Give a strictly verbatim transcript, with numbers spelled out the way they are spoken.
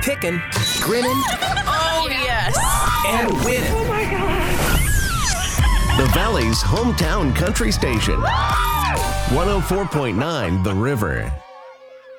picking, grinning, Oh, yes. and winning. Oh my God. The Valley's hometown country station. one oh four point nine The River.